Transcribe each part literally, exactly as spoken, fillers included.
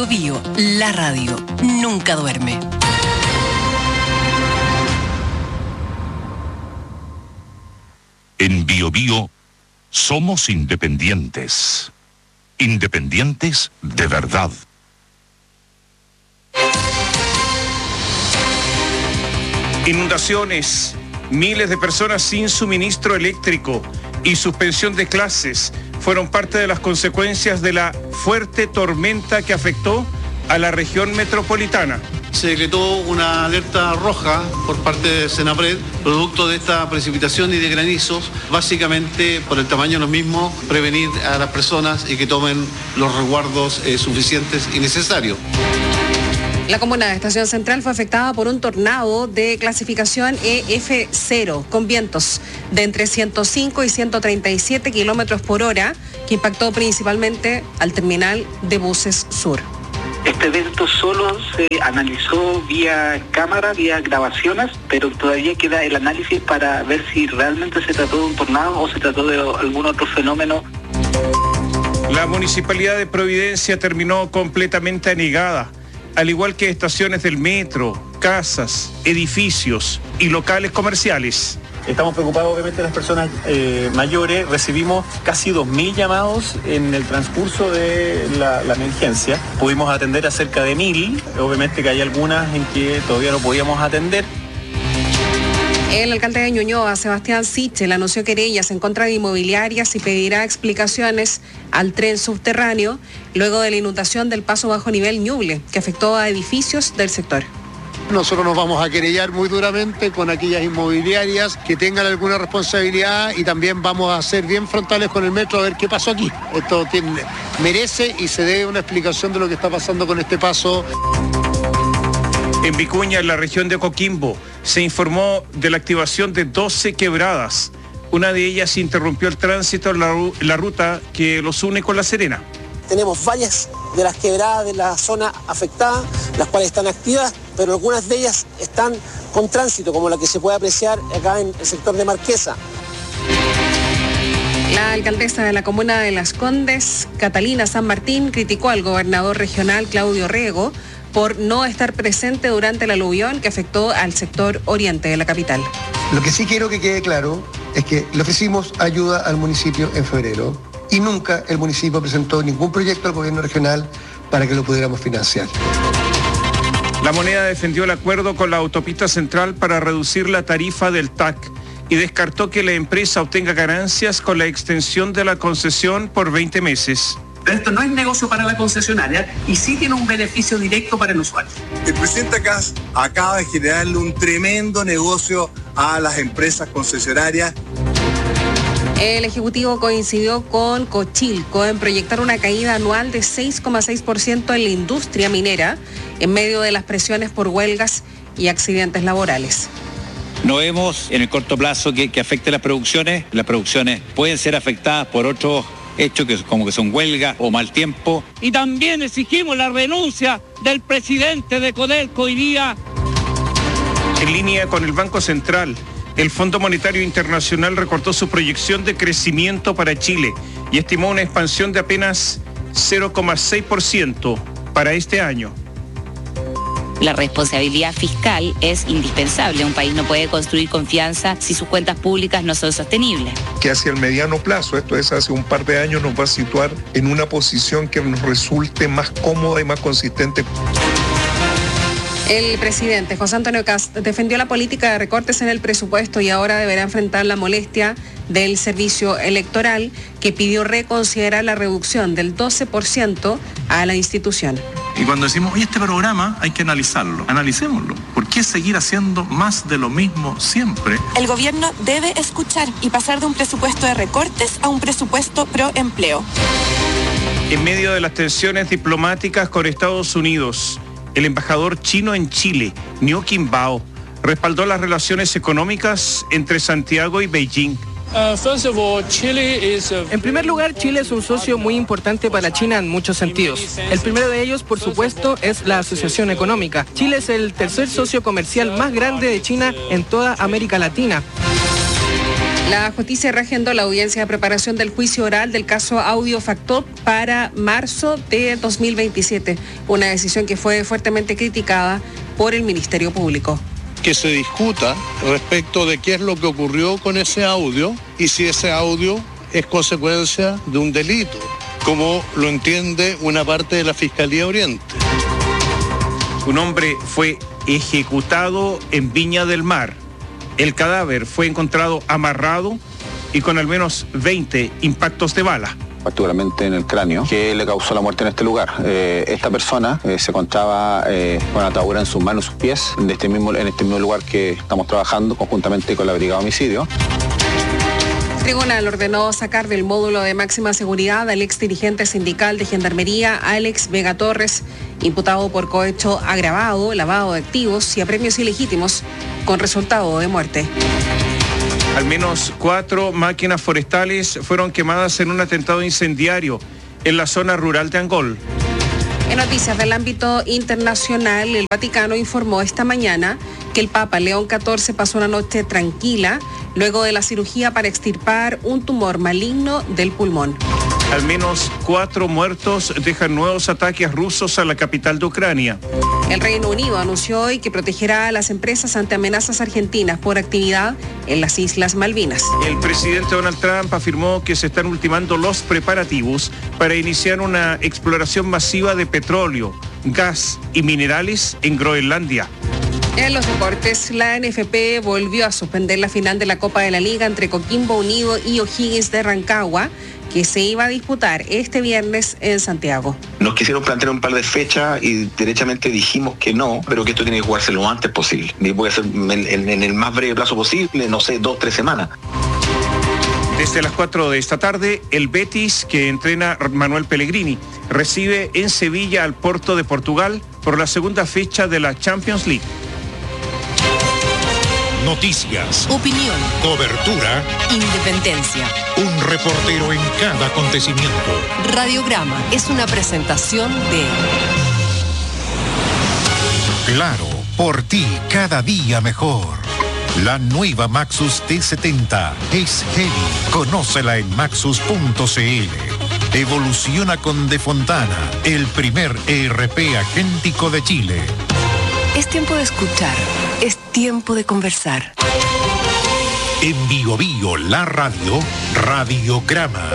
Bío Bío, la radio nunca duerme. En Bío Bío somos independientes. Independientes de verdad. Inundaciones, miles de personas sin suministro eléctrico y suspensión de clases fueron parte de las consecuencias de la fuerte tormenta que afectó a la región metropolitana. Se decretó una alerta roja por parte de Senapred, producto de esta precipitación y de granizos, básicamente por el tamaño de los mismos, prevenir a las personas y que tomen los resguardos eh, suficientes y necesarios. La comuna de Estación Central fue afectada por un tornado de clasificación E F cero con vientos de entre ciento cinco y ciento treinta y siete kilómetros por hora que impactó principalmente al terminal de buses sur. Este evento solo se analizó vía cámara, vía grabaciones, pero todavía queda el análisis para ver si realmente se trató de un tornado o se trató de algún otro fenómeno. La Municipalidad de Providencia terminó completamente anegada, al igual que estaciones del metro, casas, edificios y locales comerciales. Estamos preocupados obviamente de las personas eh, mayores. Recibimos casi dos mil llamados en el transcurso de la, la emergencia. Pudimos atender a cerca de mil. Obviamente que hay algunas en que todavía no podíamos atender. El alcalde de Ñuñoa, Sebastián Sichel, anunció querellas en contra de inmobiliarias y pedirá explicaciones al tren subterráneo luego de la inundación del paso bajo nivel Ñuble, que afectó a edificios del sector. Nosotros nos vamos a querellar muy duramente con aquellas inmobiliarias que tengan alguna responsabilidad y también vamos a ser bien frontales con el metro a ver qué pasó aquí. Esto tiene, merece y se debe una explicación de lo que está pasando con este paso. En Vicuña, en la región de Coquimbo, se informó de la activación de doce quebradas. Una de ellas interrumpió el tránsito en la, la ruta que los une con La Serena. Tenemos varias de las quebradas de la zona afectada, las cuales están activas, pero algunas de ellas están con tránsito, como la que se puede apreciar acá en el sector de Marquesa. La alcaldesa de la comuna de Las Condes, Catalina San Martín, criticó al gobernador regional Claudio Rego por no estar presente durante el aluvión que afectó al sector oriente de la capital. Lo que sí quiero que quede claro es que le ofrecimos ayuda al municipio en febrero y nunca el municipio presentó ningún proyecto al gobierno regional para que lo pudiéramos financiar. La Moneda defendió el acuerdo con la autopista central para reducir la tarifa del T A C y descartó que la empresa obtenga ganancias con la extensión de la concesión por veinte meses. Pero esto no es negocio para la concesionaria y sí tiene un beneficio directo para el usuario. El presidente Kast acaba de generarle un tremendo negocio a las empresas concesionarias. El Ejecutivo coincidió con Cochilco en proyectar una caída anual de seis coma seis por ciento en la industria minera en medio de las presiones por huelgas y accidentes laborales. No vemos en el corto plazo que, que afecte las producciones. Las producciones pueden ser afectadas por otros hechos que, como que son huelga o mal tiempo. Y también exigimos la renuncia del presidente de Codelco hoy día. En línea con el Banco Central, el Fondo Monetario Internacional recortó su proyección de crecimiento para Chile y estimó una expansión de apenas cero coma seis por ciento para este año. La responsabilidad fiscal es indispensable. Un país no puede construir confianza si sus cuentas públicas no son sostenibles. Que hacia el mediano plazo, esto es hace un par de años, nos va a situar en una posición que nos resulte más cómoda y más consistente. El presidente José Antonio Kast defendió la política de recortes en el presupuesto y ahora deberá enfrentar la molestia del servicio electoral que pidió reconsiderar la reducción del doce por ciento a la institución. Y cuando decimos, oye, este programa hay que analizarlo, analicémoslo. ¿Por qué seguir haciendo más de lo mismo siempre? El gobierno debe escuchar y pasar de un presupuesto de recortes a un presupuesto pro empleo. En medio de las tensiones diplomáticas con Estados Unidos, el embajador chino en Chile, Niu Qimbao, respaldó las relaciones económicas entre Santiago y Beijing. En primer lugar, Chile es un socio muy importante para China en muchos sentidos. El primero de ellos, por supuesto, es la asociación económica. Chile es el tercer socio comercial más grande de China en toda América Latina. La justicia reagendó la audiencia de preparación del juicio oral del caso Audiofactor para marzo de dos mil veintisiete, una decisión que fue fuertemente criticada por el Ministerio Público. Que se discuta respecto de qué es lo que ocurrió con ese audio y si ese audio es consecuencia de un delito, como lo entiende una parte de la Fiscalía Oriente. Un hombre fue ejecutado en Viña del Mar. El cadáver fue encontrado amarrado y con al menos veinte impactos de bala. Particularmente en el cráneo, que le causó la muerte en este lugar. Eh, esta persona eh, se encontraba eh, con atadura en sus manos y sus pies, en este, mismo, en este mismo lugar que estamos trabajando conjuntamente con la Brigada de Homicidio. El tribunal ordenó sacar del módulo de máxima seguridad al ex dirigente sindical de Gendarmería, Alex Vega Torres, imputado por cohecho agravado, lavado de activos y apremios ilegítimos, con resultado de muerte. Al menos cuatro máquinas forestales fueron quemadas en un atentado incendiario en la zona rural de Angol. En noticias del ámbito internacional, el Vaticano informó esta mañana que el Papa León catorce pasó una noche tranquila luego de la cirugía para extirpar un tumor maligno del pulmón. Al menos cuatro muertos dejan nuevos ataques rusos a la capital de Ucrania. El Reino Unido anunció hoy que protegerá a las empresas ante amenazas argentinas por actividad en las Islas Malvinas. El presidente Donald Trump afirmó que se están ultimando los preparativos para iniciar una exploración masiva de petróleo, gas y minerales en Groenlandia. En los deportes, la N F P volvió a suspender la final de la Copa de la Liga entre Coquimbo Unido y O'Higgins de Rancagua, que se iba a disputar este viernes en Santiago. Nos quisieron plantear un par de fechas y derechamente dijimos que no, pero que esto tiene que jugarse lo antes posible. Y puede ser en, en, en el más breve plazo posible, no sé, dos, tres semanas. Desde las cuatro de esta tarde, el Betis, que entrena Manuel Pellegrini, recibe en Sevilla al Porto de Portugal por la segunda fecha de la Champions League. Noticias, opinión, cobertura, independencia. Un reportero en cada acontecimiento. Radiograma es una presentación de Claro, por ti cada día mejor. La nueva Maxus T setenta es heavy. Conócela en maxus punto c l. Evoluciona con De Fontana, el primer E R P agéntico de Chile. Es tiempo de escuchar, es tiempo de conversar. En Bio Bio, la radio, Radiograma.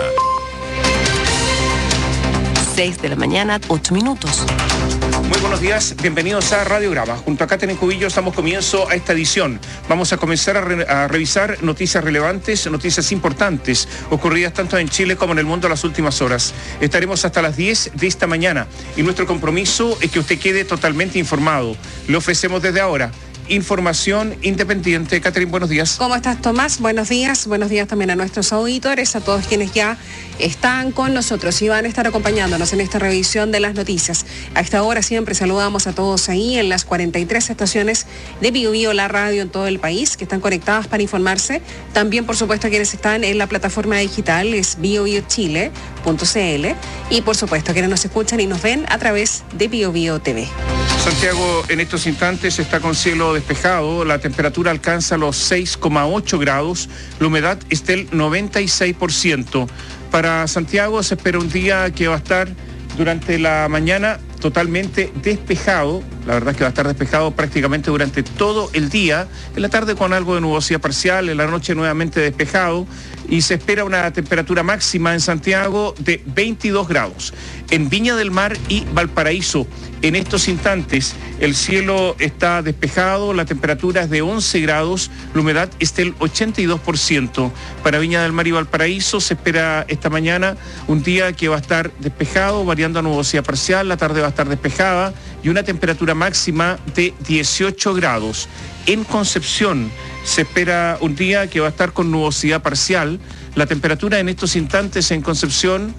seis de la mañana, ocho minutos. Muy buenos días, bienvenidos a Radiograma. Junto a Catherine Cubillo estamos comienzo a esta edición. Vamos a comenzar a, re a revisar noticias relevantes, noticias importantes, ocurridas tanto en Chile como en el mundo en las últimas horas. Estaremos hasta las diez de esta mañana y nuestro compromiso es que usted quede totalmente informado. Le ofrecemos desde ahora información independiente. Catherine, buenos días. ¿Cómo estás, Tomás? Buenos días. Buenos días también a nuestros auditores, a todos quienes ya están con nosotros y van a estar acompañándonos en esta revisión de las noticias. A esta hora siempre saludamos a todos ahí en las cuarenta y tres estaciones de Bio Bio, la radio en todo el país, que están conectadas para informarse. También, por supuesto, a quienes están en la plataforma digital, es bio bio chile punto c l. Y, por supuesto, a quienes nos escuchan y nos ven a través de Bio Bio T V. Santiago en estos instantes está con cielo despejado, la temperatura alcanza los seis coma ocho grados, la humedad es del noventa y seis por ciento. Para Santiago se espera un día que va a estar durante la mañana totalmente despejado, la verdad es que va a estar despejado prácticamente durante todo el día, en la tarde con algo de nubosidad parcial, en la noche nuevamente despejado y se espera una temperatura máxima en Santiago de veintidós grados. En Viña del Mar y Valparaíso, en estos instantes el cielo está despejado, la temperatura es de once grados, la humedad es del ochenta y dos por ciento. Para Viña del Mar y Valparaíso se espera esta mañana un día que va a estar despejado, variando a nubosidad parcial, la tarde va a estar despejada y una temperatura máxima de dieciocho grados. En Concepción se espera un día que va a estar con nubosidad parcial, la temperatura en estos instantes en Concepción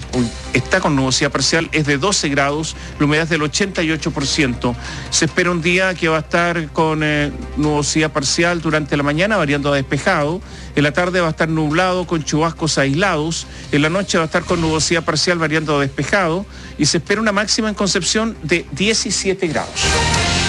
está con nubosidad parcial, es de doce grados, la humedad es del ochenta y ocho por ciento. Se espera un día que va a estar con eh, nubosidad parcial durante la mañana, variando a despejado. En la tarde va a estar nublado con chubascos aislados. En la noche va a estar con nubosidad parcial, variando a despejado. Y se espera una máxima en Concepción de diecisiete grados.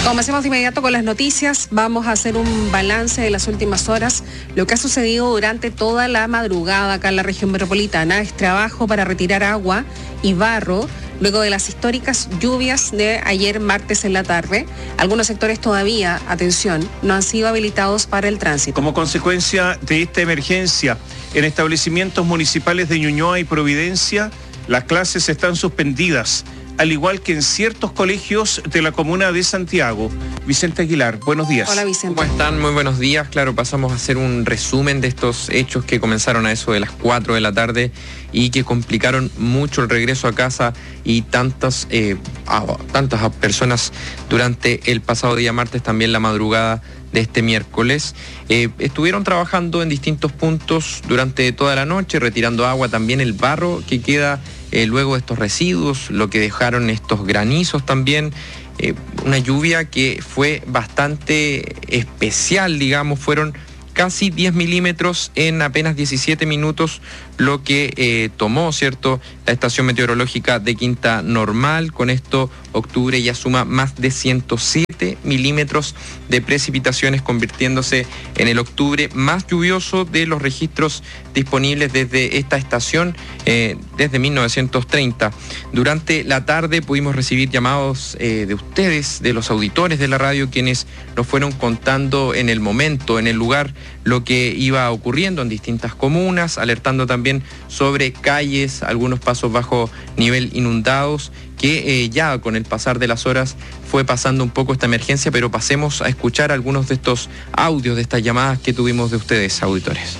Comencemos de inmediato con las noticias. Vamos a hacer un balance de las últimas horas. Lo que ha sucedido durante toda la madrugada acá en la región metropolitana es trabajo para retirar agua y barro luego de las históricas lluvias de ayer martes en la tarde. Algunos sectores todavía, atención, no han sido habilitados para el tránsito. Como consecuencia de esta emergencia, en establecimientos municipales de Ñuñoa y Providencia, las clases están suspendidas, al igual que en ciertos colegios de la comuna de Santiago. Vicente Aguilar, buenos días. Hola, Vicente. ¿Cómo están? Muy buenos días. Claro, pasamos a hacer un resumen de estos hechos que comenzaron a eso de las cuatro de la tarde y que complicaron mucho el regreso a casa y tantas, eh, a, tantas personas durante el pasado día martes, también la madrugada de este miércoles. Eh, estuvieron trabajando en distintos puntos durante toda la noche, retirando agua, también el barro que queda Eh, luego de estos residuos, lo que dejaron estos granizos también, eh, una lluvia que fue bastante especial, digamos, fueron casi diez milímetros en apenas diecisiete minutos, lo que eh, tomó, ¿cierto?, la estación meteorológica de Quinta Normal. Con esto, octubre ya suma más de ciento siete milímetros de precipitaciones, convirtiéndose en el octubre más lluvioso de los registros disponibles desde esta estación, eh, desde mil novecientos treinta. Durante la tarde pudimos recibir llamados eh, de ustedes, de los auditores de la radio, quienes nos fueron contando en el momento, en el lugar, lo que iba ocurriendo en distintas comunas, alertando también sobre calles, algunos pasos bajo nivel inundados, que eh, ya con el pasar de las horas fue pasando un poco esta emergencia, pero pasemos a escuchar algunos de estos audios, de estas llamadas que tuvimos de ustedes, auditores.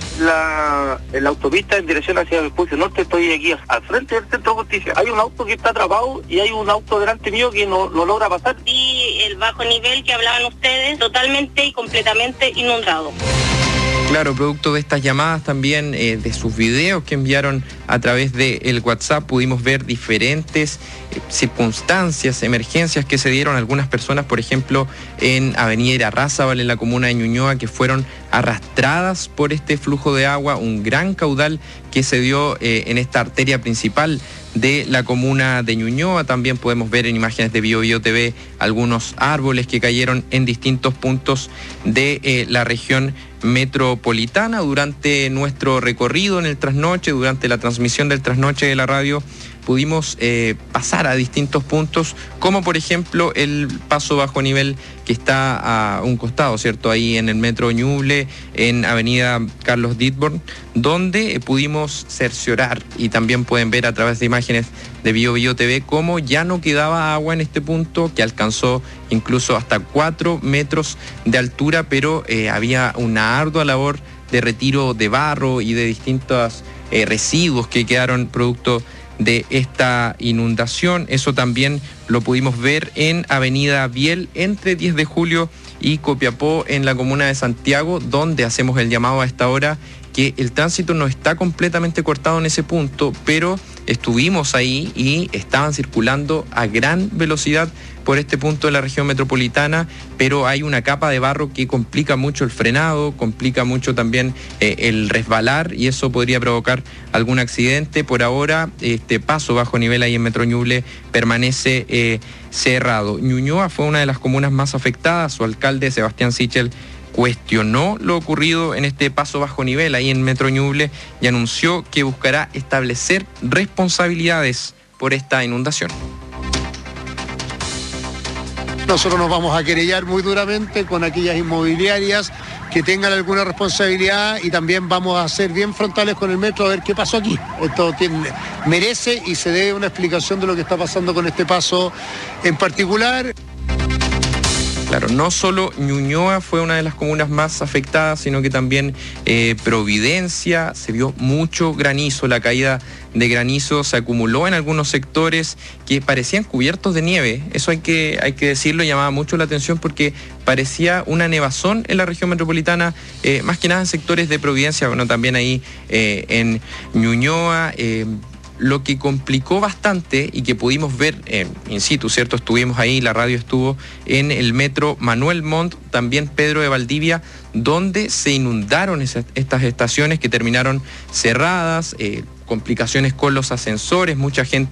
La, en la autopista en dirección hacia el Vespucio Norte, estoy aquí al frente del Centro de Justicia. Hay un auto que está atrapado y hay un auto delante mío que no, no logra pasar. Y el bajo nivel que hablaban ustedes, totalmente y completamente inundado. Claro, producto de estas llamadas también, eh, de sus videos que enviaron a través del WhatsApp, pudimos ver diferentes eh, circunstancias, emergencias que se dieron a algunas personas, por ejemplo, en Avenida Irarrázaval, en la comuna de Ñuñoa, que fueron arrastradas por este flujo de agua, un gran caudal que se dio eh, en esta arteria principal de la comuna de Ñuñoa. También podemos ver en imágenes de Bio Bio T V algunos árboles que cayeron en distintos puntos de eh, la región metropolitana. Durante nuestro recorrido en el trasnoche, durante la transmisión del trasnoche de la radio, pudimos eh, pasar a distintos puntos, como por ejemplo el paso bajo nivel que está a un costado, ¿cierto?, ahí en el metro Ñuble, en avenida Carlos Ditborn, donde pudimos cerciorar, y también pueden ver a través de imágenes de Bio Bio T V cómo ya no quedaba agua en este punto, que alcanzó incluso hasta cuatro metros de altura, pero eh, había una ardua labor de retiro de barro y de distintos eh, residuos que quedaron producto de esta inundación. Eso también lo pudimos ver en avenida Biel, entre diez de julio y Copiapó, en la comuna de Santiago, donde hacemos el llamado a esta hora que el tránsito no está completamente cortado en ese punto, pero estuvimos ahí y estaban circulando a gran velocidad por este punto de la región metropolitana, pero hay una capa de barro que complica mucho el frenado, complica mucho también eh, el resbalar, y eso podría provocar algún accidente. Por ahora, este paso bajo nivel ahí en Metro Ñuble permanece eh, cerrado. Ñuñoa fue una de las comunas más afectadas. Su alcalde, Sebastián Sichel, cuestionó lo ocurrido en este paso bajo nivel ahí en Metro Ñuble y anunció que buscará establecer responsabilidades por esta inundación. Nosotros nos vamos a querellar muy duramente con aquellas inmobiliarias que tengan alguna responsabilidad, y también vamos a ser bien frontales con el metro a ver qué pasó aquí. Esto tiene, merece y se debe una explicación de lo que está pasando con este paso en particular. Claro, no solo Ñuñoa fue una de las comunas más afectadas, sino que también eh, Providencia, se vio mucho granizo, la caída de granizo se acumuló en algunos sectores que parecían cubiertos de nieve. Eso hay que, hay que decirlo, llamaba mucho la atención porque parecía una nevazón en la región metropolitana, eh, más que nada en sectores de Providencia, bueno, también ahí eh, en Ñuñoa. Eh, Lo que complicó bastante y que pudimos ver eh, in situ, ¿cierto? Estuvimos ahí, la radio estuvo en el metro Manuel Montt, también Pedro de Valdivia, donde se inundaron esas, estas estaciones que terminaron cerradas, eh, complicaciones con los ascensores, mucha gente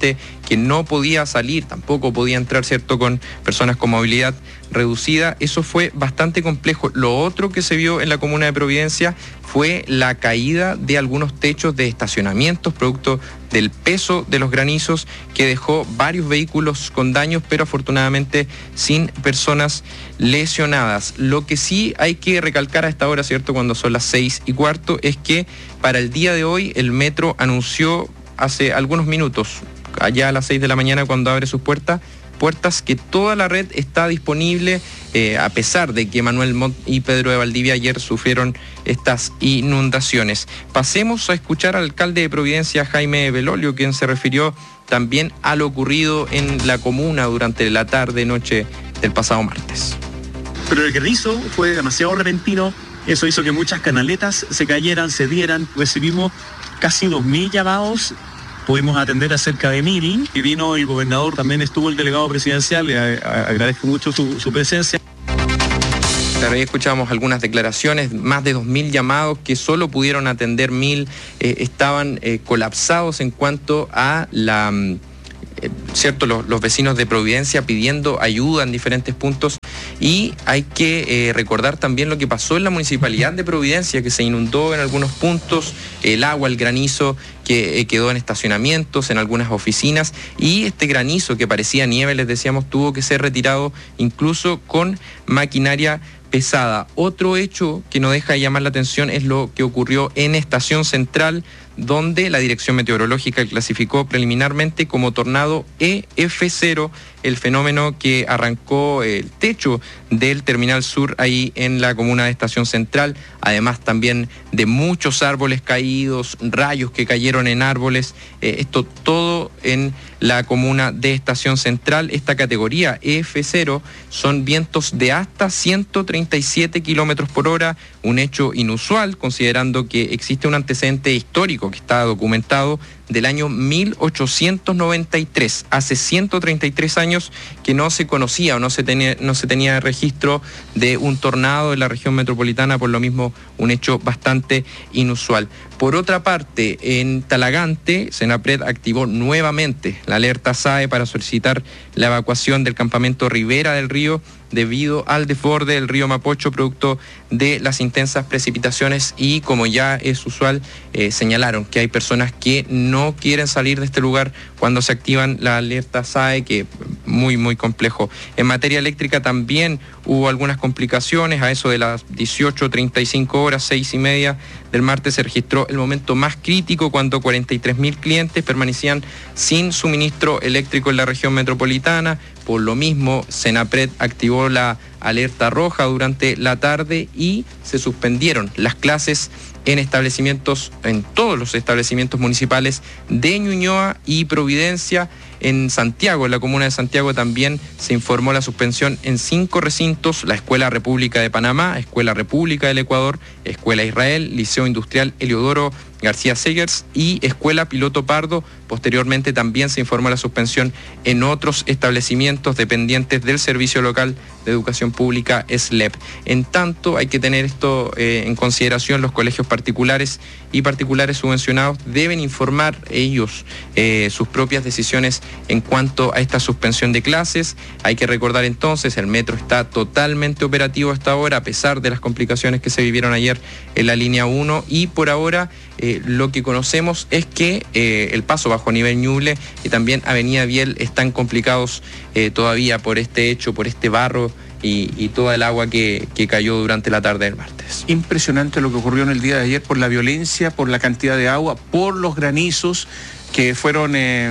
que no podía salir, tampoco podía entrar, ¿cierto?, con personas con movilidad reducida. Eso fue bastante complejo. Lo otro que se vio en la comuna de Providencia fue la caída de algunos techos de estacionamientos, producto del peso de los granizos, que dejó varios vehículos con daños, pero afortunadamente sin personas lesionadas. Lo que sí hay que recalcar a esta hora, ¿cierto?, cuando son las seis y cuarto, es que para el día de hoy el metro anunció hace algunos minutos, allá a las seis de la mañana cuando abre sus puertas, puertas que toda la red está disponible, eh, a pesar de que Manuel Montt y Pedro de Valdivia ayer sufrieron estas inundaciones. Pasemos a escuchar al alcalde de Providencia, Jaime Belolio, quien se refirió también a lo ocurrido en la comuna durante la tarde-noche del pasado martes. Pero el granizo fue demasiado repentino, eso hizo que muchas canaletas se cayeran, se dieran. Recibimos casi dos mil llamados. Pudimos atender a cerca de mil y vino el gobernador, también estuvo el delegado presidencial, le agradezco mucho su, su presencia. Claro, ahí escuchamos algunas declaraciones, más de dos mil llamados que solo pudieron atender mil, eh, estaban eh, colapsados en cuanto a la... Eh, cierto, los, los vecinos de Providencia pidiendo ayuda en diferentes puntos, y hay que eh, recordar también lo que pasó en la municipalidad de Providencia, que se inundó en algunos puntos, el agua, el granizo que eh, quedó en estacionamientos, en algunas oficinas, y este granizo que parecía nieve, les decíamos, tuvo que ser retirado incluso con maquinaria pesada. Otro hecho que no deja de llamar la atención es lo que ocurrió en Estación Central, donde la Dirección Meteorológica clasificó preliminarmente como tornado E F cero el fenómeno que arrancó el techo del Terminal Sur ahí en la comuna de Estación Central, además también de muchos árboles caídos, rayos que cayeron en árboles, eh, esto todo en la comuna de Estación Central. Esta categoría E F cero son vientos de hasta ciento treinta y siete kilómetros por hora, un hecho inusual considerando que existe un antecedente histórico que está documentado del año mil ochocientos noventa y tres, hace ciento treinta y tres años que no se conocía o no se tenía, no se tenía registro de un tornado en la región metropolitana, por lo mismo un hecho bastante inusual. Por otra parte, en Talagante, Senapred activó nuevamente la alerta S A E para solicitar la evacuación del campamento Ribera del Río debido al desborde del río Mapocho producto de las intensas precipitaciones, y como ya es usual, eh, señalaron que hay personas que no quieren salir de este lugar cuando se activan la alerta S A E, que muy muy complejo. En materia eléctrica también hubo algunas complicaciones. A eso de las dieciocho treinta y cinco horas, seis y media del martes, se registró el momento más crítico cuando cuarenta y tres mil clientes permanecían sin suministro eléctrico en la región metropolitana. Por lo mismo, Senapred activó la alerta roja durante la tarde y se suspendieron las clases en establecimientos, en todos los establecimientos municipales de Ñuñoa y Providencia. En Santiago, en la comuna de Santiago, también se informó la suspensión en cinco recintos: la Escuela República de Panamá, Escuela República del Ecuador, Escuela Israel, Liceo Industrial Eliodoro García Segers y Escuela Piloto Pardo. Posteriormente también se informó la suspensión en otros establecimientos dependientes del Servicio Local de Educación Pública, S L E P. En tanto, hay que tener esto eh, en consideración: los colegios particulares y particulares subvencionados deben informar ellos eh, sus propias decisiones en cuanto a esta suspensión de clases. Hay que recordar entonces, el metro está totalmente operativo hasta ahora, a pesar de las complicaciones que se vivieron ayer en la línea uno, y por ahora eh, lo que conocemos es que eh, el paso bajo nivel Ñuble y también Avenida Biel están complicados eh, todavía por este hecho, por este barro y, y toda el agua que, que cayó durante la tarde del martes. Impresionante lo que ocurrió en el día de ayer, por la violencia, por la cantidad de agua, por los granizos que fueron eh,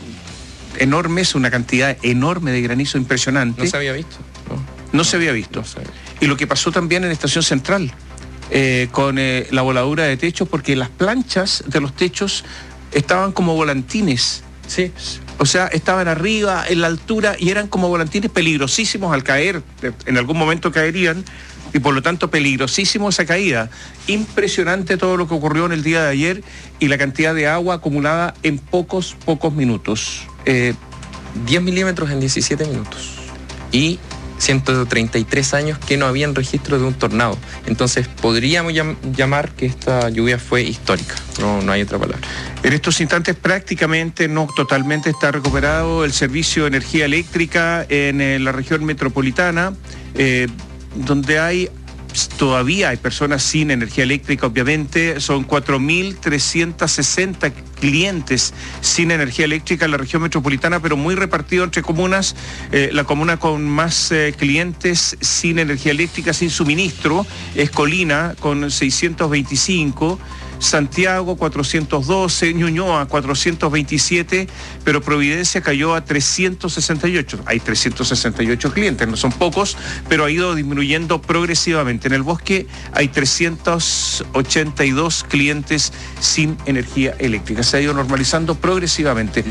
enormes, una cantidad enorme de granizo impresionante. No se había visto. No, no, no se había visto. No se había. Y lo que pasó también en Estación Central, eh, con eh, la voladura de techos, porque las planchas de los techos estaban como volantines. Sí. O sea, estaban arriba, en la altura, y eran como volantines peligrosísimos al caer. En algún momento caerían, y por lo tanto peligrosísimo esa caída. Impresionante todo lo que ocurrió en el día de ayer y la cantidad de agua acumulada en pocos, pocos minutos. Eh, diez milímetros en diecisiete minutos. Y ciento treinta y tres años que no habían registro de un tornado. Entonces podríamos llam- llamar que esta lluvia fue histórica, no, no hay otra palabra. En estos instantes prácticamente, no totalmente, está recuperado el servicio de energía eléctrica en eh, la región metropolitana, eh, donde hay todavía hay personas sin energía eléctrica, obviamente. Son cuatro mil trescientos sesenta clientes sin energía eléctrica en la región metropolitana, pero muy repartido entre comunas. Eh, la comuna con más eh, clientes sin energía eléctrica, sin suministro, es Colina, con seiscientos veinticinco. Santiago cuatrocientos doce, Ñuñoa cuatrocientos veintisiete, pero Providencia cayó a trescientos sesenta y ocho. Hay trescientos sesenta y ocho clientes, no son pocos, pero ha ido disminuyendo progresivamente. En el Bosque hay trescientos ochenta y dos clientes sin energía eléctrica. Se ha ido normalizando progresivamente.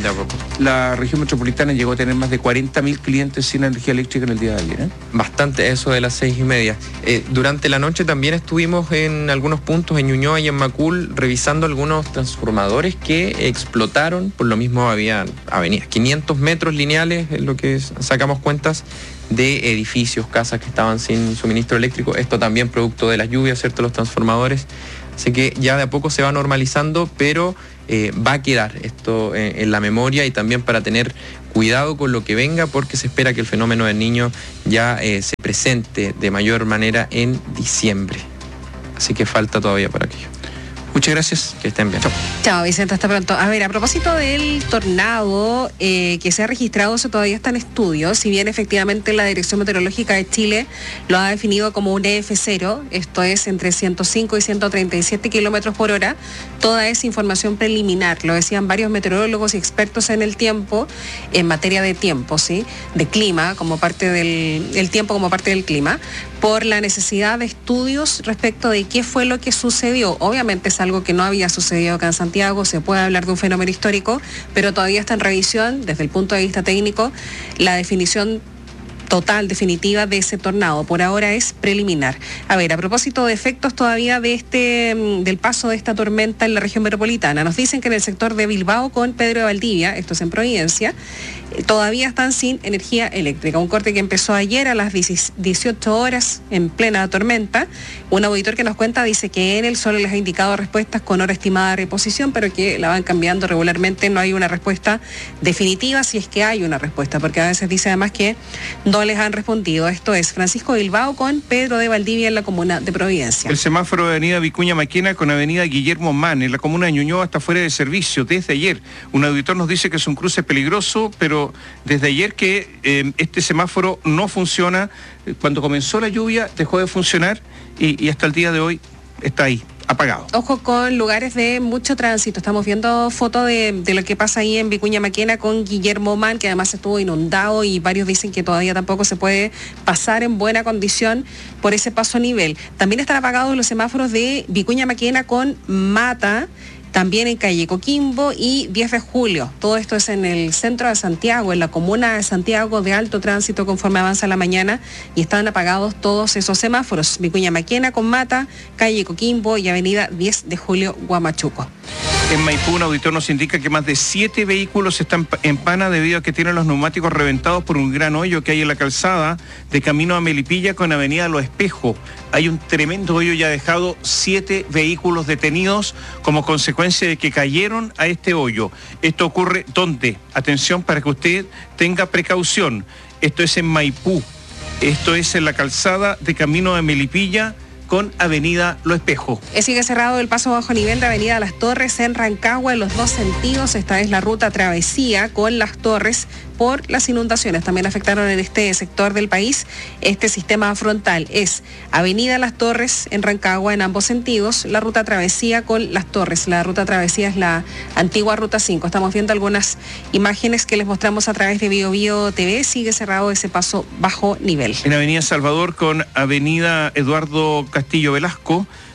La región metropolitana llegó a tener más de cuarenta mil clientes sin energía eléctrica en el día de ayer, ¿eh? Bastante, eso de las seis y media. Eh, durante la noche también estuvimos en algunos puntos, en Ñuñoa y en Macul, revisando algunos transformadores que explotaron. Por lo mismo había avenidas, quinientos metros lineales, es lo que sacamos cuentas, de edificios, casas que estaban sin suministro eléctrico. Esto también producto de las lluvias, ¿cierto? Los transformadores. Así que ya de a poco se va normalizando, pero eh, va a quedar esto en, en la memoria, y también para tener cuidado con lo que venga, porque se espera que el fenómeno del Niño ya eh, se presente de mayor manera en diciembre. Así que falta todavía para aquello. Muchas gracias, que estén bien. Chao. Chao, Vicente, hasta pronto. A ver, a propósito del tornado eh, que se ha registrado, eso todavía está en estudio. Si bien efectivamente la Dirección Meteorológica de Chile lo ha definido como un E F cero, esto es entre ciento cinco y ciento treinta y siete kilómetros por hora, toda esa información preliminar, lo decían varios meteorólogos y expertos en el tiempo, en materia de tiempo, ¿sí? De clima, como parte del el tiempo como parte del clima, por la necesidad de estudios respecto de qué fue lo que sucedió. Obviamente es algo que no había sucedido acá en Santiago, se puede hablar de un fenómeno histórico, pero todavía está en revisión desde el punto de vista técnico la definición total, definitiva de ese tornado. Por ahora es preliminar. A ver, a propósito de efectos todavía de este, del paso de esta tormenta en la región metropolitana, nos dicen que en el sector de Bilbao con Pedro de Valdivia, esto es en Providencia, todavía están sin energía eléctrica. Un corte que empezó ayer a las dieciocho horas en plena tormenta. Un auditor que nos cuenta dice que Enel solo les ha indicado respuestas con hora estimada de reposición, pero que la van cambiando regularmente. No hay una respuesta definitiva, si es que hay una respuesta, porque a veces dice además que no les han respondido. Esto es Francisco Bilbao con Pedro de Valdivia en la comuna de Providencia. El semáforo de avenida Vicuña Maquena con avenida Guillermo Mann en la comuna de Ñuñoa está fuera de servicio desde ayer. Un auditor nos dice que es un cruce peligroso, pero desde ayer que eh, este semáforo no funciona. Cuando comenzó la lluvia dejó de funcionar y, y hasta el día de hoy está ahí, apagado. Ojo con lugares de mucho tránsito. Estamos viendo fotos de, de lo que pasa ahí en Vicuña Maquena con Guillermo Mann, que además estuvo inundado, y varios dicen que todavía tampoco se puede pasar en buena condición por ese paso a nivel. También están apagados los semáforos de Vicuña Maquena con Mata, también en calle Coquimbo y diez de julio. Todo esto es en el centro de Santiago, en la comuna de Santiago, de alto tránsito conforme avanza la mañana, y están apagados todos esos semáforos. Vicuña Maquena con Mata, calle Coquimbo y avenida diez de julio, Huamachuco. En Maipú, un auditor nos indica que más de siete vehículos están en pana debido a que tienen los neumáticos reventados por un gran hoyo que hay en la calzada de camino a Melipilla con avenida Los Espejos. Hay un tremendo hoyo y ha dejado siete vehículos detenidos como consecuencia de que cayeron a este hoyo. Esto ocurre ¿dónde? Atención para que usted tenga precaución. Esto es en Maipú. Esto es en la calzada de camino a Melipilla con avenida Lo Espejo. Sigue cerrado el paso bajo nivel de avenida Las Torres en Rancagua en los dos sentidos. Esta es la ruta travesía con Las Torres por las inundaciones. También afectaron en este sector del país. Este sistema frontal es avenida Las Torres en Rancagua en ambos sentidos, la ruta travesía con Las Torres. La ruta travesía es la antigua ruta cinco. Estamos viendo algunas imágenes que les mostramos a través de Bio Bio T V. Sigue cerrado ese paso bajo nivel. En avenida Salvador con avenida Eduardo Castillo Velasco,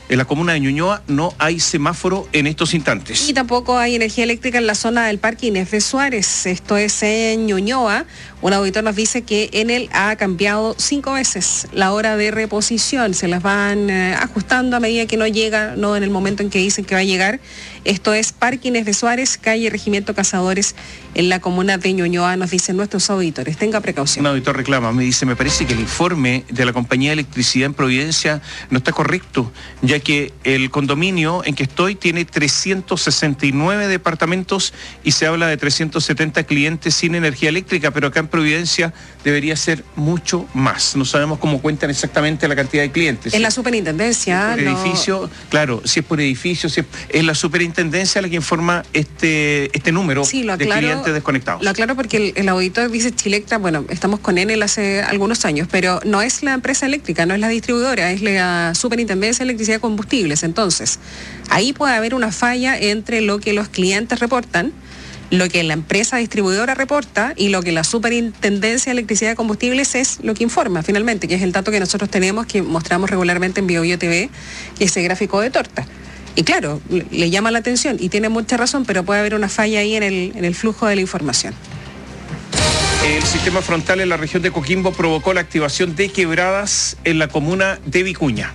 En la comuna de Ñuñoa no hay semáforo en estos instantes. Y tampoco hay energía eléctrica en la zona del Parque Inés de Suárez. Esto es en Ñuñoa. Un auditor nos dice que Enel ha cambiado cinco veces la hora de reposición. Se las van eh, ajustando a medida que no llega, no en el momento en que dicen que va a llegar. Esto es Parque Inés de Suárez, calle Regimiento Cazadores, en la comuna de Ñuñoa, nos dicen nuestros auditores. Tenga precaución. Un auditor reclama, me dice, me parece que el informe de la compañía de electricidad en Providencia no está correcto, ya que el condominio en que estoy tiene trescientos sesenta y nueve departamentos y se habla de trescientos setenta clientes sin energía eléctrica, pero acá en Providencia debería ser mucho más. No sabemos cómo cuentan exactamente la cantidad de clientes. En la superintendencia. Si es por no... edificio, claro, si es por edificio, si es, es la superintendencia la que informa este, este número sí, lo aclaro, de clientes desconectados. Lo aclaro porque el, el auditor dice Chilectra, bueno, estamos con Enel hace algunos años, pero no es la empresa eléctrica, no es la distribuidora, es la superintendencia de electricidad y combustibles. Entonces, ahí puede haber una falla entre lo que los clientes reportan, lo que la empresa distribuidora reporta y lo que la superintendencia de electricidad y combustibles es lo que informa finalmente, que es el dato que nosotros tenemos, que mostramos regularmente en Bio Bio T V, que es ese gráfico de torta. Y claro, le llama la atención y tiene mucha razón, pero puede haber una falla ahí en el, en el flujo de la información. El sistema frontal en la región de Coquimbo provocó la activación de quebradas en la comuna de Vicuña.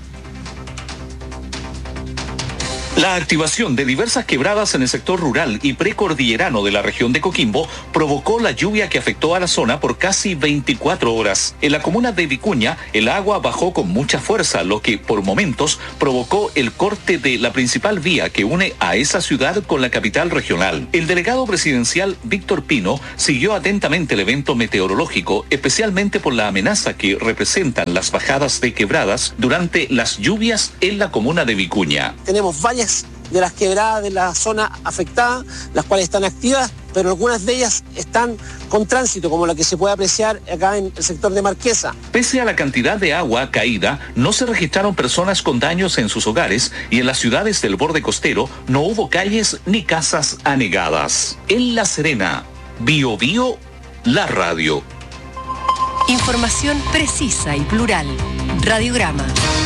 La activación de diversas quebradas en el sector rural y precordillerano de la región de Coquimbo provocó la lluvia que afectó a la zona por casi veinticuatro horas. En la comuna de Vicuña, el agua bajó con mucha fuerza, lo que por momentos provocó el corte de la principal vía que une a esa ciudad con la capital regional. El delegado presidencial Víctor Pino siguió atentamente el evento meteorológico, especialmente por la amenaza que representan las bajadas de quebradas durante las lluvias en la comuna de Vicuña. Tenemos varias de las quebradas de la zona afectada, las cuales están activas, pero algunas de ellas están con tránsito, como la que se puede apreciar acá en el sector de Marquesa. Pese a la cantidad de agua caída, no se registraron personas con daños en sus hogares y en las ciudades del borde costero no hubo calles ni casas anegadas. En La Serena, Bio Bio, la radio. Información precisa y plural. Radiograma.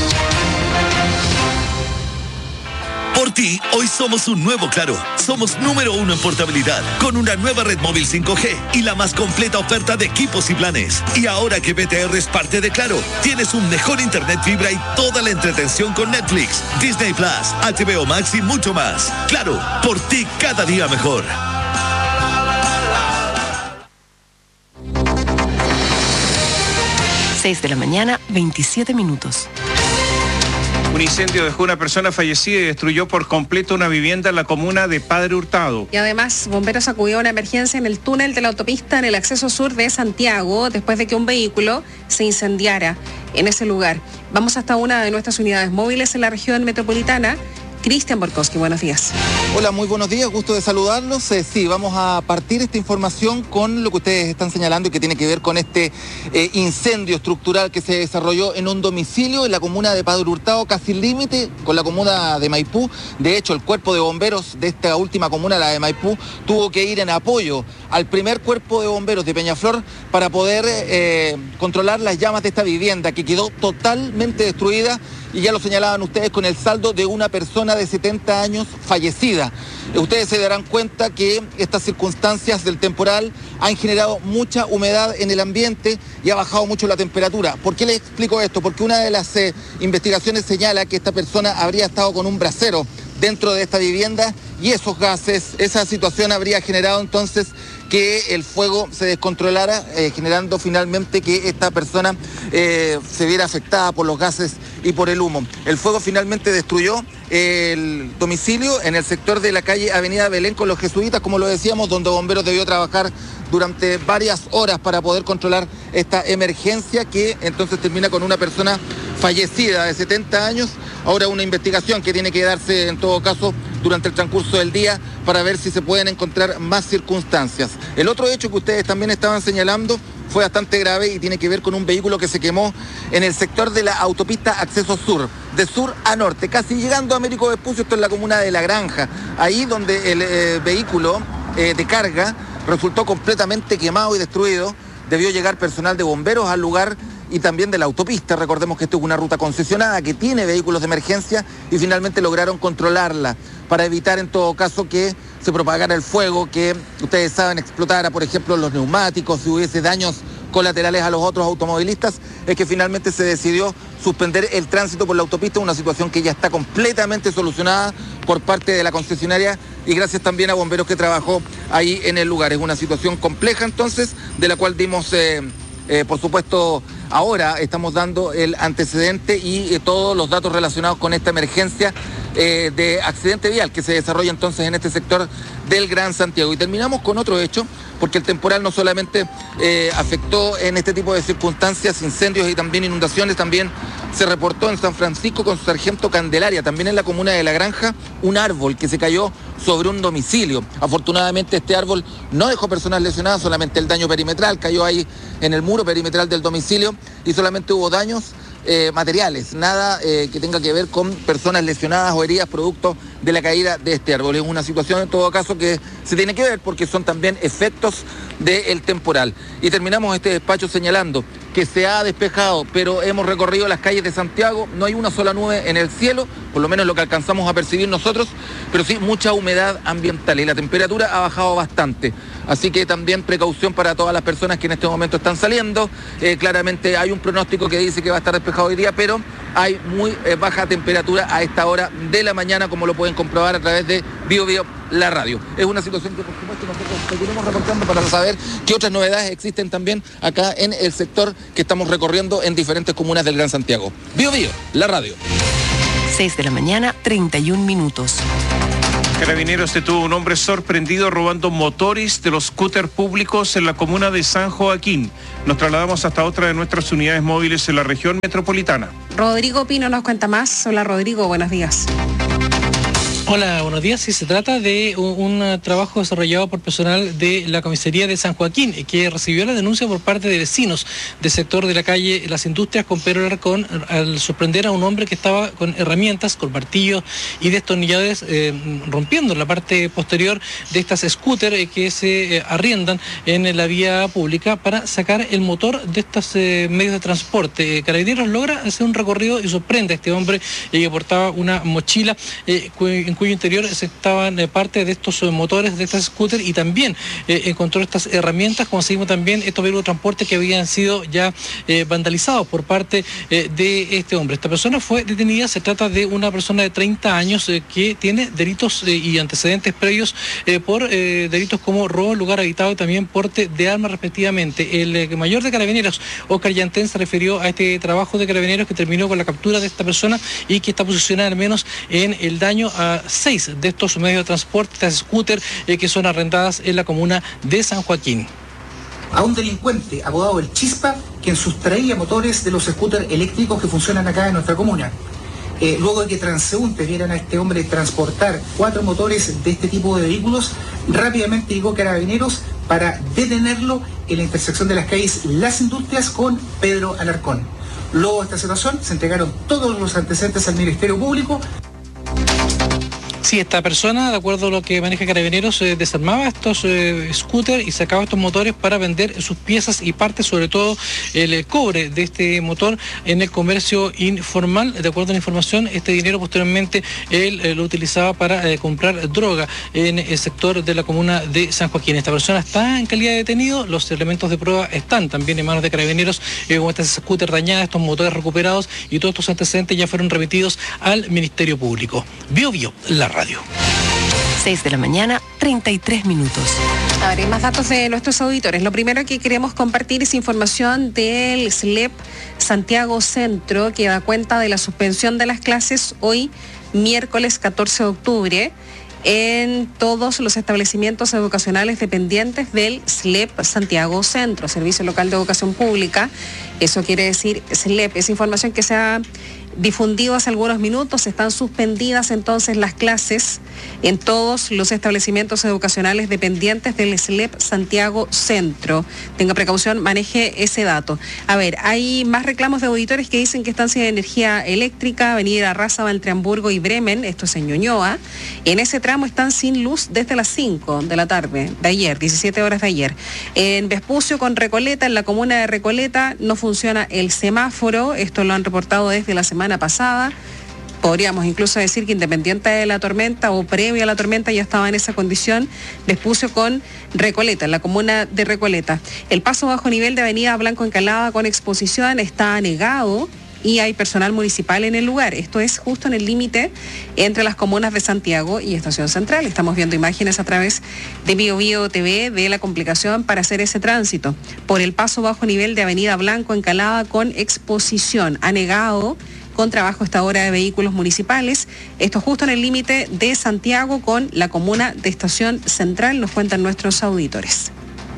Por ti, hoy somos un nuevo Claro. Somos número uno en portabilidad, con una nueva red móvil cinco G y la más completa oferta de equipos y planes. Y ahora que B T R es parte de Claro, tienes un mejor internet fibra y toda la entretención con Netflix, Disney Plus, H B O Max y mucho más. Claro, por ti cada día mejor. seis de la mañana, veintisiete minutos. Un incendio dejó una persona fallecida y destruyó por completo una vivienda en la comuna de Padre Hurtado. Y además, bomberos acudieron a una emergencia en el túnel de la autopista en el acceso sur de Santiago después de que un vehículo se incendiara en ese lugar. Vamos hasta una de nuestras unidades móviles en la región metropolitana. Cristian Borkowski, buenos días. Hola, muy buenos días, gusto de saludarlos. Eh, sí, vamos a partir esta información con lo que ustedes están señalando y que tiene que ver con este eh, incendio estructural que se desarrolló en un domicilio en la comuna de Padre Hurtado, casi límite con la comuna de Maipú. De hecho, el cuerpo de bomberos de esta última comuna, la de Maipú, tuvo que ir en apoyo al primer cuerpo de bomberos de Peñaflor para poder eh, controlar las llamas de esta vivienda que quedó totalmente destruida. Y ya lo señalaban ustedes con el saldo de una persona de setenta años fallecida. Ustedes se darán cuenta que estas circunstancias del temporal han generado mucha humedad en el ambiente y ha bajado mucho la temperatura. ¿Por qué les explico esto? Porque una de las eh, investigaciones señala que esta persona habría estado con un brasero dentro de esta vivienda y esos gases, esa situación habría generado entonces que el fuego se descontrolara, eh, generando finalmente que esta persona eh, se viera afectada por los gases y por el humo. El fuego finalmente destruyó el domicilio en el sector de la calle Avenida Belén con los jesuitas, como lo decíamos, donde bomberos debió trabajar durante varias horas para poder controlar esta emergencia que entonces termina con una persona fallecida de setenta años. Ahora una investigación que tiene que darse en todo caso durante el transcurso del día para ver si se pueden encontrar más circunstancias. El otro hecho que ustedes también estaban señalando fue bastante grave y tiene que ver con un vehículo que se quemó en el sector de la autopista Acceso Sur, de sur a norte, casi llegando a Américo Vespucio, esto en la comuna de La Granja, ahí donde el eh, vehículo eh, de carga resultó completamente quemado y destruido. Debió llegar personal de bomberos al lugar y también de la autopista. Recordemos que esto es una ruta concesionada que tiene vehículos de emergencia y finalmente lograron controlarla para evitar en todo caso que se propagara el fuego, que ustedes saben explotara, por ejemplo, los neumáticos, si hubiese daños colaterales a los otros automovilistas. Es que finalmente se decidió suspender el tránsito por la autopista, una situación que ya está completamente solucionada por parte de la concesionaria y gracias también a bomberos que trabajó ahí en el lugar. Es una situación compleja entonces, de la cual dimos, eh, eh, por supuesto, ahora estamos dando el antecedente y eh, todos los datos relacionados con esta emergencia eh, de accidente vial que se desarrolla entonces en este sector del Gran Santiago. Y terminamos con otro hecho, porque el temporal no solamente eh, afectó en este tipo de circunstancias incendios y también inundaciones, también se reportó en San Francisco con su sargento Candelaria, también en la comuna de La Granja, un árbol que se cayó sobre un domicilio. Afortunadamente este árbol no dejó personas lesionadas, solamente el daño perimetral, cayó ahí en el muro perimetral del domicilio y solamente hubo daños eh, materiales, nada eh, que tenga que ver con personas lesionadas o heridas producto de la caída de este árbol. Es una situación en todo caso que se tiene que ver porque son también efectos del temporal. Y terminamos este despacho señalando que se ha despejado, pero hemos recorrido las calles de Santiago, no hay una sola nube en el cielo, por lo menos lo que alcanzamos a percibir nosotros, pero sí mucha humedad ambiental y la temperatura ha bajado bastante. Así que también precaución para todas las personas que en este momento están saliendo. Eh, claramente hay un pronóstico que dice que va a estar despejado hoy día, pero hay muy eh, baja temperatura a esta hora de la mañana, como lo pueden comprobar a través de Bio Bio, la radio. Es una situación que por supuesto nosotros seguiremos reportando para saber qué otras novedades existen también acá en el sector que estamos recorriendo en diferentes comunas del Gran Santiago. Bio Bio, la radio. seis de la mañana, treinta y un minutos. Carabineros detuvo a un hombre sorprendido robando motores de los scooters públicos en la comuna de San Joaquín. Nos trasladamos hasta otra de nuestras unidades móviles en la región metropolitana. Rodrigo Pino nos cuenta más. Hola Rodrigo, buenos días. Hola, buenos días. Sí, se trata de un, un trabajo desarrollado por personal de la comisaría de San Joaquín, que recibió la denuncia por parte de vecinos del sector de la calle Las Industrias con Pedro Alarcón al sorprender a un hombre que estaba con herramientas, con martillos y destornilladores eh, rompiendo la parte posterior de estas scooters eh, que se eh, arriendan en la vía pública para sacar el motor de estos eh, medios de transporte. Eh, Carabineros logra hacer un recorrido y sorprende a este hombre eh, que portaba una mochila eh, en cuyo interior se estaban eh, parte de estos eh, motores de estas scooters y también eh, encontró estas herramientas, como seguimos también estos vehículos de transporte que habían sido ya eh, vandalizados por parte eh, de este hombre. Esta persona fue detenida, se trata de una persona de treinta años eh, que tiene delitos eh, y antecedentes previos eh, por eh, delitos como robo en lugar habitado y también porte de armas respectivamente. El eh, mayor de Carabineros, Oscar Yantén, se refirió a este trabajo de Carabineros que terminó con la captura de esta persona y que está posicionada al menos en el daño a seis de estos medios de transporte, estas scooters eh, que son arrendadas en la comuna de San Joaquín. A un delincuente apodado El Chispa, quien sustraía motores de los scooters eléctricos que funcionan acá en nuestra comuna. Eh, luego de que transeúntes vieran a este hombre transportar cuatro motores de este tipo de vehículos, rápidamente llegó Carabineros para detenerlo en la intersección de las calles Las Industrias con Pedro Alarcón. Luego de esta situación se entregaron todos los antecedentes al Ministerio Público. Sí, esta persona, de acuerdo a lo que maneja Carabineros, eh, desarmaba estos eh, scooters y sacaba estos motores para vender sus piezas y partes, sobre todo el, el cobre de este motor en el comercio informal. De acuerdo a la información, este dinero posteriormente él eh, lo utilizaba para eh, comprar droga en el sector de la comuna de San Joaquín. Esta persona está en calidad de detenido, los elementos de prueba están también en manos de Carabineros, eh, como estas scooters dañadas, estos motores recuperados y todos estos antecedentes ya fueron remitidos al Ministerio Público. Bio Bio, la radio. seis de la mañana, treinta y tres minutos. A ver, hay más datos de nuestros auditores. Lo primero que queremos compartir es información del S L E P Santiago Centro, que da cuenta de la suspensión de las clases hoy, miércoles catorce de octubre, en todos los establecimientos educacionales dependientes del S L E P Santiago Centro, Servicio Local de Educación Pública. Eso quiere decir S L E P. Es información que se ha difundido hace algunos minutos. Están suspendidas entonces las clases en todos los establecimientos educacionales dependientes del S L E P Santiago Centro. Tenga precaución, maneje ese dato. A ver, hay más reclamos de auditores que dicen que están sin energía eléctrica, Avenida Raza, entre Hamburgo y Bremen, esto es en Ñuñoa. En ese tramo están sin luz desde las cinco de la tarde de ayer, diecisiete horas de ayer. En Vespucio con Recoleta, en la comuna de Recoleta, no funciona el semáforo, esto lo han reportado desde la semana pasada. Podríamos incluso decir que independiente de la tormenta o previo a la tormenta ya estaba en esa condición. Vespucio con Recoleta, en la comuna de Recoleta. El paso bajo nivel de Avenida Blanco Encalada con Exposición está anegado y hay personal municipal en el lugar. Esto es justo en el límite entre las comunas de Santiago y Estación Central. Estamos viendo imágenes a través de Bio Bio T V de la complicación para hacer ese tránsito. Por el paso bajo nivel de Avenida Blanco Encalada con Exposición, anegado con trabajo esta hora de vehículos municipales. Esto justo en el límite de Santiago con la comuna de Estación Central, nos cuentan nuestros auditores.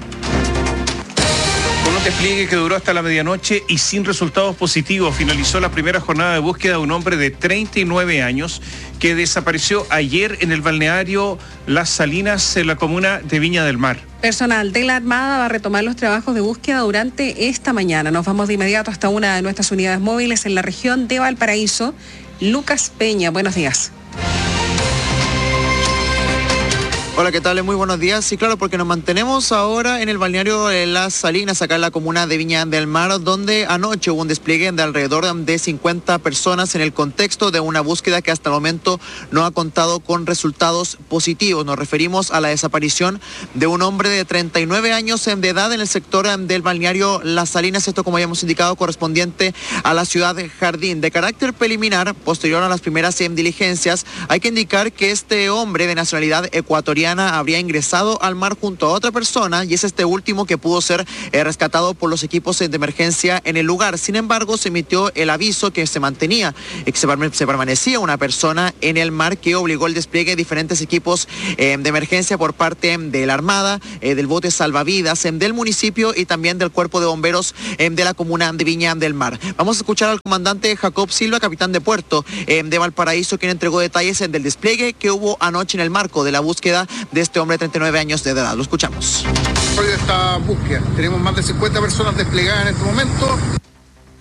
Con un despliegue que duró hasta la medianoche y sin resultados positivos, finalizó la primera jornada de búsqueda de un hombre de treinta y nueve años que desapareció ayer en el balneario Las Salinas, en la comuna de Viña del Mar. Personal de la Armada va a retomar los trabajos de búsqueda durante esta mañana. Nos vamos de inmediato hasta una de nuestras unidades móviles en la región de Valparaíso. Lucas Peña, buenos días. Hola, ¿qué tal? Muy buenos días. Sí, claro, porque nos mantenemos ahora en el balneario Las Salinas, acá en la comuna de Viña del Mar, donde anoche hubo un despliegue de alrededor de cincuenta personas en el contexto de una búsqueda que hasta el momento no ha contado con resultados positivos. Nos referimos a la desaparición de un hombre de treinta y nueve años de edad en el sector del balneario Las Salinas, esto como ya hemos indicado correspondiente a la ciudad de Jardín. De carácter preliminar, posterior a las primeras diligencias, hay que indicar que este hombre de nacionalidad ecuatoriana habría ingresado al mar junto a otra persona y es este último que pudo ser eh, rescatado por los equipos de emergencia en el lugar. Sin embargo, se emitió el aviso que se mantenía, eh, que se, se permanecía una persona en el mar, que obligó el despliegue de diferentes equipos eh, de emergencia por parte de la Armada, eh, del bote salvavidas, eh, del municipio y también del cuerpo de bomberos eh, de la comuna de Viña del Mar. Vamos a escuchar al comandante Jacob Silva, capitán de puerto eh, de Valparaíso, quien entregó detalles eh, del despliegue que hubo anoche en el marco de la búsqueda de este hombre de treinta y nueve años de edad. Lo escuchamos. Hoy de esta búsqueda tenemos más de cincuenta personas desplegadas en este momento.